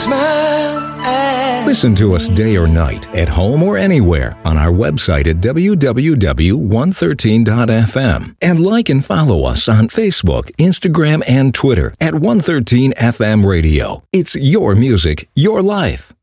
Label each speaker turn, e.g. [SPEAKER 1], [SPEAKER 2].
[SPEAKER 1] smile at
[SPEAKER 2] Listen to us day or night, at home or anywhere, on our website at www.113.fm. And like and follow us on Facebook, Instagram, and Twitter at 113FM Radio. It's your music, your life.